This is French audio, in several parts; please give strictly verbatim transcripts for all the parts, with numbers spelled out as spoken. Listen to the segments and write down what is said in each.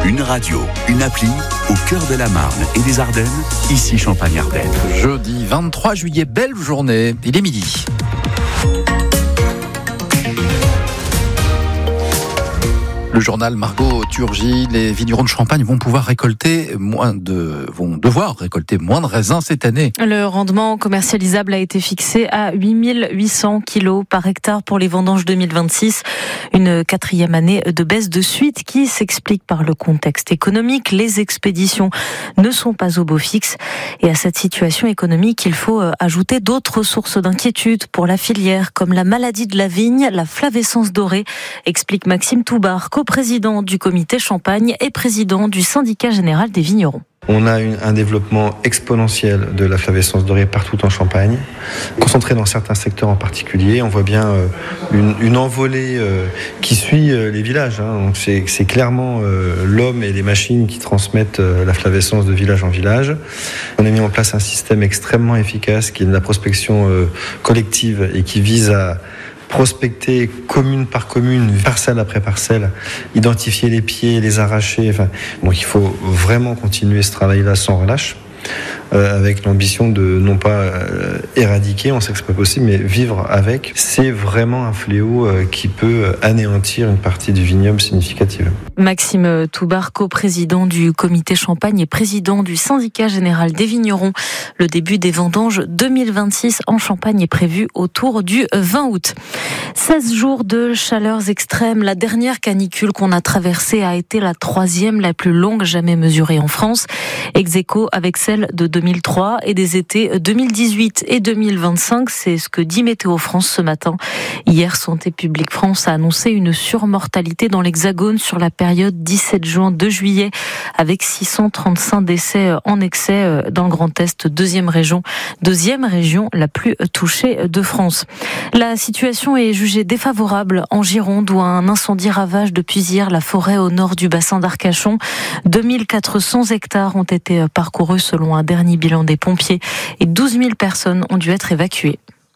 Une radio, une appli, au cœur de la Marne et des Ardennes, ici Champagne-Ardenne. Jeudi vingt-trois juillet, belle journée, il est midi. Le journal Margot Turgy, les vignerons de Champagne vont pouvoir récolter moins de, vont devoir récolter moins de raisins cette année. Le rendement commercialisable a été fixé à huit mille huit cents kilos par hectare pour les vendanges deux mille vingt-six. Une quatrième année de baisse de suite qui s'explique par le contexte économique. Les expéditions ne sont pas au beau fixe. Et à cette situation économique, il faut ajouter d'autres sources d'inquiétude pour la filière, comme la maladie de la vigne, la flavescence dorée, explique Maxime Toubar, co-président du comité Champagne et président du syndicat général des vignerons. On a une, un développement exponentiel de la flavescence dorée partout en Champagne, concentré dans certains secteurs en particulier. On voit bien euh, une, une envolée euh, qui suit euh, les villages. Hein. Donc c'est, c'est clairement euh, l'homme et les machines qui transmettent euh, la flavescence de village en village. On a mis en place un système extrêmement efficace qui est de la prospection euh, collective et qui vise à prospecter commune par commune, parcelle après parcelle, identifier les pieds, les arracher. Enfin, donc il faut vraiment continuer ce travail-là sans relâche, euh, avec l'ambition de non pas euh, éradiquer, on sait que c'est pas possible, mais vivre avec. C'est vraiment un fléau euh, qui peut anéantir une partie du vignoble significative. Maxime Toubar, co-président du comité Champagne et président du syndicat général des vignerons. Le début des vendanges deux mille vingt-six en Champagne est prévu autour du vingt août. seize jours de chaleurs extrêmes. La dernière canicule qu'on a traversée a été la troisième la plus longue jamais mesurée en France, ex aequo avec celle de deux mille trois et des étés deux mille dix-huit et deux mille vingt-cinq. C'est ce que dit Météo France ce matin. Hier, Santé publique France a annoncé une surmortalité dans l'Hexagone sur la période dix-sept juin deux juillet, avec six cent trente-cinq décès en excès dans le Grand Est, deuxième région, deuxième région la plus touchée de France. La situation est jugée défavorable en Gironde, où un incendie ravage depuis hier la forêt au nord du bassin d'Arcachon. deux mille quatre cents hectares ont été parcourus selon un dernier bilan des pompiers et douze mille personnes ont dû être évacuées.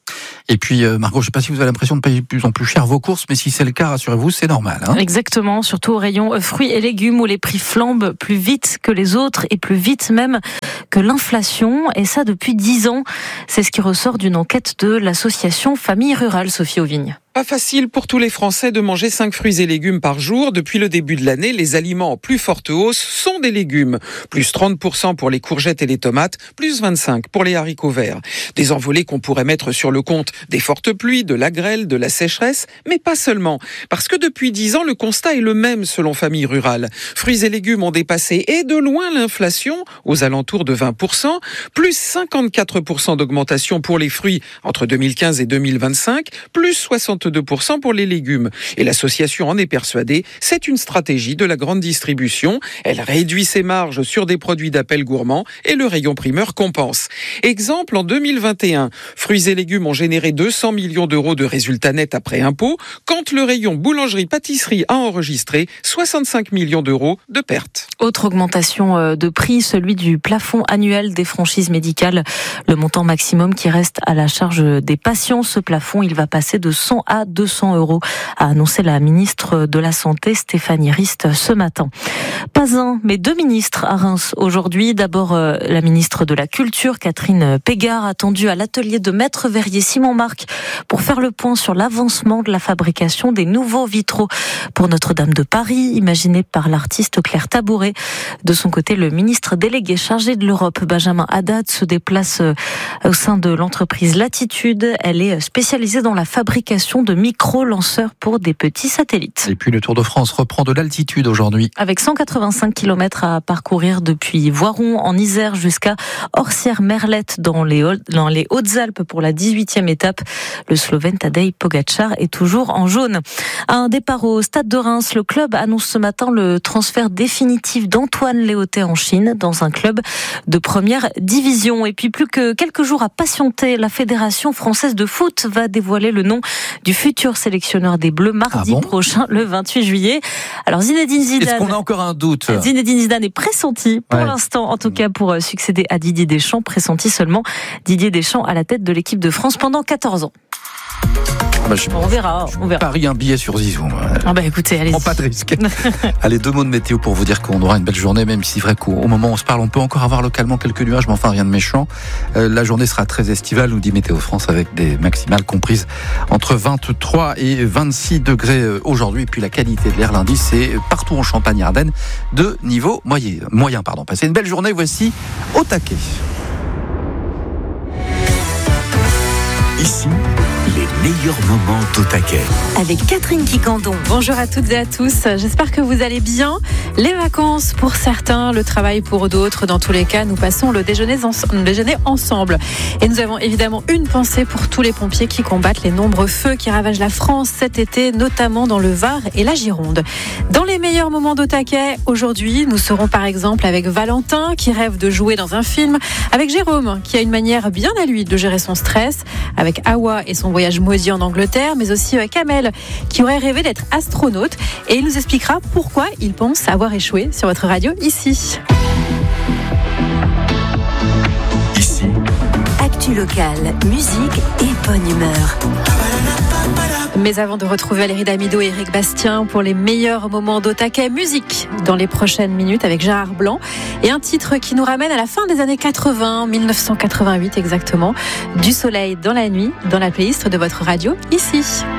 Et puis, euh, Margot, je ne sais pas si vous avez l'impression de payer de plus en plus cher vos courses, mais si c'est le cas, rassurez-vous, c'est normal. Hein. Exactement, surtout au rayon fruits et légumes où les prix flambent plus vite que les autres et plus vite même que l'inflation. Et ça depuis dix ans. C'est ce qui ressort d'une enquête de l'association Famille Rurale, Sophie Auvigne. Pas facile pour tous les Français de manger cinq fruits et légumes par jour. Depuis le début de l'année, les aliments en plus forte hausse sont des légumes. Plus trente pour cent pour les courgettes et les tomates, plus vingt-cinq pour pour les haricots verts. Des envolées qu'on pourrait mettre sur le compte des fortes pluies, de la grêle, de la sécheresse, mais pas seulement. Parce que depuis dix ans, le constat est le même selon Famille Rurale. Fruits et légumes ont dépassé et de loin l'inflation, aux alentours de vingt pour cent, plus cinquante-quatre pour cent d'augmentation pour les fruits entre deux mille quinze et deux mille vingt-cinq, plus soixante-deux pour cent pour les légumes. Et l'association en est persuadée, c'est une stratégie de la grande distribution. Elle réduit ses marges sur des produits d'appel gourmand et le rayon primeur compense. Exemple, en deux mille vingt et un, fruits et légumes ont généré deux cents millions d'euros de résultats nets après impôts, quand le rayon boulangerie-pâtisserie a enregistré soixante-cinq millions d'euros de pertes. Autre augmentation de prix, celui du plafond annuel des franchises médicales. Le montant maximum qui reste à la charge des patients. Ce plafond, il va passer de cent à deux cents euros, a annoncé la ministre de la Santé, Stéphanie Rist, ce matin. Pas un, mais deux ministres à Reims aujourd'hui. D'abord, euh, la ministre de la Culture, Catherine Pégard, attendue à l'atelier de Maître Verrier Simon Marc pour faire le point sur l'avancement de la fabrication des nouveaux vitraux pour Notre-Dame de Paris, imaginés par l'artiste Claire Tabouret. De son côté, le ministre délégué chargé de l'Europe, Benjamin Haddad, se déplace au sein de l'entreprise Latitude. Elle est spécialisée dans la fabrication de micro-lanceurs pour des petits satellites. Et puis le Tour de France reprend de l'altitude aujourd'hui. Avec cent quatre-vingt-cinq kilomètres à parcourir depuis Voiron en Isère jusqu'à Orsières-Merlette dans les, dans les Hautes-Alpes pour la dix-huitième étape. Le Slovène Tadej Pogačar est toujours en jaune. Un départ au Stade de Reims. Le club annonce ce matin le transfert définitif d'Antoine Léotet en Chine dans un club de première division. Et puis plus que quelques jours à patienter, la Fédération française de foot va dévoiler le nom du futur sélectionneur des Bleus mardi ah bon prochain, le vingt-huit juillet. Alors Zinedine Zidane. Est-ce qu'on a encore un doute ? Zinedine Zidane est pressenti pour ouais. l'instant, en tout cas pour succéder à Didier Deschamps, pressenti seulement Didier Deschamps à la tête de l'équipe de France pendant quatorze ans. Bah, je... On verra, on verra. Paris, un billet sur Zizou. Ah bah écoutez, allez. Prends pas de risque. Allez, deux mots de météo pour vous dire qu'on aura une belle journée, même si c'est vrai qu'au moment où on se parle, on peut encore avoir localement quelques nuages, mais enfin rien de méchant. Euh, la journée sera très estivale, nous dit Météo France, avec des maximales comprises entre vingt-trois et vingt-six degrés aujourd'hui. Et puis la qualité de l'air lundi, c'est partout en Champagne-Ardenne de niveau moyen. moyen pardon. Passez une belle journée, voici Au taquet. Ici, les meilleurs moments d'Au taquet. Avec Catherine Quicandon. Bonjour à toutes et à tous. J'espère que vous allez bien. Les vacances pour certains, le travail pour d'autres. Dans tous les cas, nous passons le déjeuner, en... le déjeuner ensemble. Et nous avons évidemment une pensée pour tous les pompiers qui combattent les nombreux feux qui ravagent la France cet été, notamment dans le Var et la Gironde. Dans les meilleurs moments d'Au taquet, aujourd'hui, nous serons par exemple avec Valentin qui rêve de jouer dans un film, avec Jérôme qui a une manière bien à lui de gérer son stress, avec Awa et son voyage maudit en Angleterre, mais aussi avec Kamel qui aurait rêvé d'être astronaute, et il nous expliquera pourquoi il pense avoir échoué sur votre radio ici. Ici, actu locale, musique et bonne humeur. Mais avant de retrouver Valérie Damido et Eric Bastien pour les meilleurs moments d'Au taquet, musique dans les prochaines minutes avec Gérard Blanc et un titre qui nous ramène à la fin des années quatre-vingts, dix-neuf cent quatre-vingt-huit exactement, Du soleil dans la nuit, dans la playlist de votre radio ici.